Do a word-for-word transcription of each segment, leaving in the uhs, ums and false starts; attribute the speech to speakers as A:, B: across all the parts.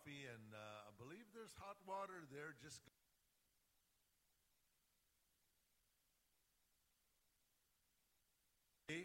A: coffee, and uh, I believe there's hot water there. Just okay.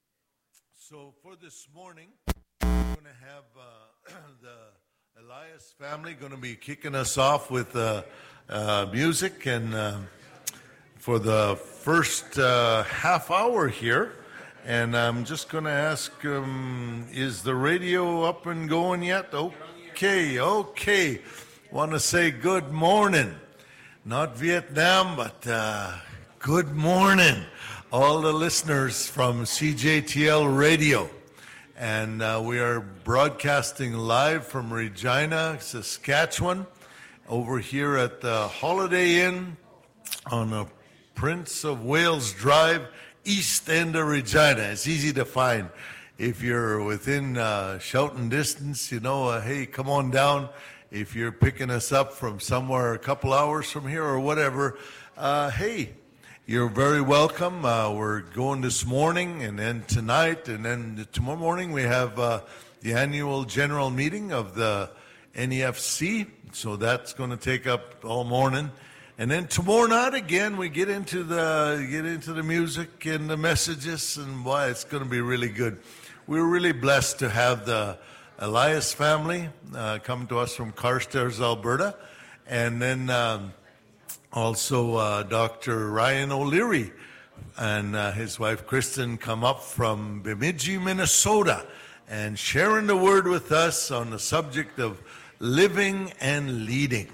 A: So for this morning, we're going to have uh, the Elias family going to be kicking us off with uh, uh, music, and uh, for the first uh, half hour here. And I'm just going to ask, um, is the radio up and going yet? Okay, okay. Want to say good morning. Not Vietnam, but uh, good morning. All the listeners from C J T L Radio. And uh, we are broadcasting live from Regina, Saskatchewan, over here at the Holiday Inn on the Prince of Wales Drive, east end of Regina. It's easy to find. If you're within uh, shouting distance, you know, uh, hey, come on down. If you're picking us up from somewhere a couple hours from here or whatever, uh, hey, you're very welcome. Uh, we're going this morning and then tonight, and then tomorrow morning we have uh, the annual general meeting of the N E F C. So that's going to take up all morning. And then tomorrow night again, we get into the get into the music and the messages, and why it's going to be really good. We're really blessed to have the Elias family uh, come to us from Carstairs, Alberta, and then um, also uh, Doctor Ryan O'Leary and uh, his wife Kristen come up from Bemidji, Minnesota, and sharing the word with us on the subject of living and leading.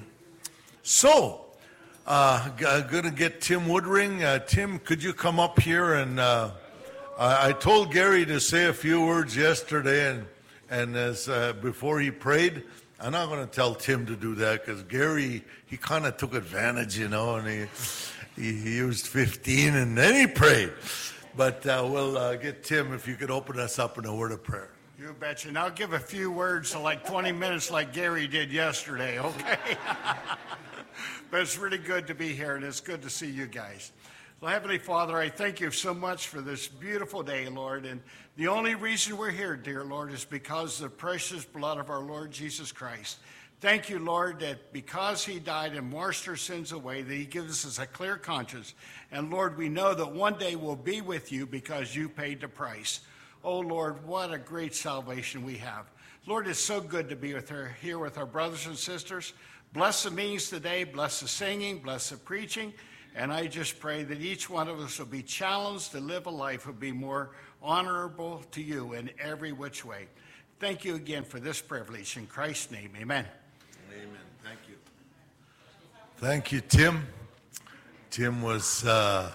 A: So. Uh, I'm going to get Tim Woodring. Uh, Tim, could you come up here? And uh, I, I told Gary to say a few words yesterday, and and as uh, before he prayed. I'm not going to tell Tim to do that because Gary, he kind of took advantage, you know, and he, he he used fifteen and then he prayed. But uh, we'll uh, get Tim, if you could open us up in a word of prayer.
B: You betcha. And I'll give a few words to like twenty minutes like Gary did yesterday, okay? But it's really good to be here, and it's good to see you guys. Well, Heavenly Father, I thank you so much for this beautiful day, Lord. And the only reason we're here, dear Lord, is because of the precious blood of our Lord Jesus Christ. Thank you, Lord, that because he died and washed our sins away, that he gives us a clear conscience. And, Lord, we know that one day we'll be with you because you paid the price. Oh, Lord, what a great salvation we have. Lord, it's so good to be with her here with our brothers and sisters. Bless the meetings today, bless the singing, bless the preaching, and I just pray that each one of us will be challenged to live a life that will be more honorable to you in every which way. Thank you again for this privilege. In Christ's name, amen.
A: Amen. Thank you. Thank you, Tim. Tim was uh,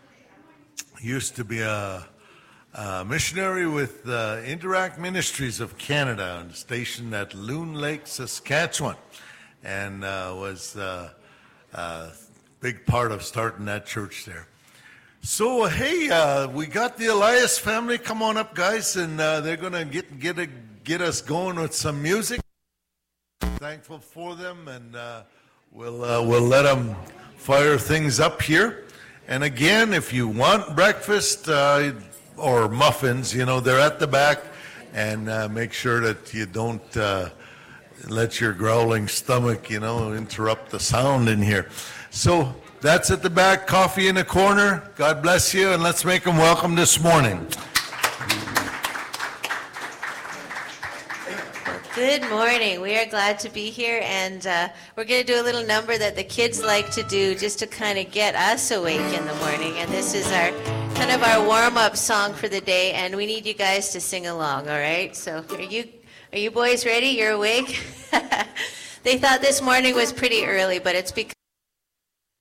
A: used to be a, a missionary with uh, Interact Ministries of Canada, stationed at Loon Lake, Saskatchewan. And uh, was uh, a big part of starting that church there. So, uh, hey, uh, we got the Elias family. Come on up, guys, and uh, they're going to get get a, get us going with some music. Thankful for them, and uh, we'll uh, we'll let them fire things up here. And again, if you want breakfast uh, or muffins, you know, they're at the back, and uh, make sure that you don't. Uh, Let your growling stomach, you know, interrupt the sound in here. So that's at the back, coffee in the corner. God bless you, and let's make them welcome this morning.
C: Good morning. We are glad to be here, and uh, we're going to do a little number that the kids like to do just to kind of get us awake in the morning. And this is our kind of our warm-up song for the day, and we need you guys to sing along, all right? So are you Are you boys ready? You're awake? They thought this morning was pretty early, but it's because